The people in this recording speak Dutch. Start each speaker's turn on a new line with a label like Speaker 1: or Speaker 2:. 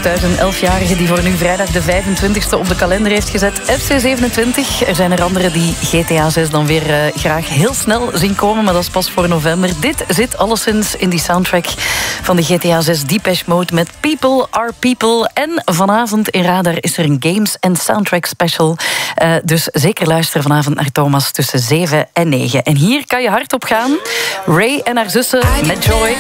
Speaker 1: thuis een 11-jarige die voor nu vrijdag de 25e op de kalender heeft gezet. FC27. Er zijn er anderen die GTA 6 dan weer graag heel snel zien komen, maar dat is pas voor november. Dit zit alleszins in die soundtrack van de GTA 6 Depeche Mode met People Are People. En vanavond in Radar is er een Games and Soundtrack special. Dus zeker luisteren vanavond naar Thomas tussen 7 en 9. En hier kan je hard op gaan. Ray en haar zussen met Joy.